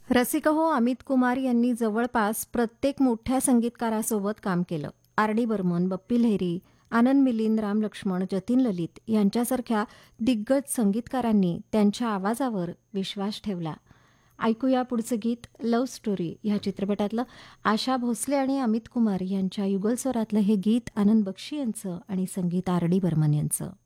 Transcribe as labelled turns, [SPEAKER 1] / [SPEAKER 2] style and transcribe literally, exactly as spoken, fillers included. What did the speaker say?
[SPEAKER 1] रसिक हो अमित कुमार यांनी जवळपास प्रत्येक मोठ्या संगीतकारासोबत काम केलं. आर डी बर्मन, बप्पी लहिरी, आनंद मिलिंद, राम लक्ष्मण, जतीन ललित यांच्यासारख्या दिग्गज संगीतकारांनी त्यांच्या आवाजावर विश्वास ठेवला. ऐकूया पुढचं गीत लव्ह स्टोरी ह्या चित्रपटातलं. आशा भोसले आणि अमित कुमार यांच्या युगलस्वरातलं हे गीत आनंद बक्षी यांचं आणि संगीत आर डी बर्मन यांचं.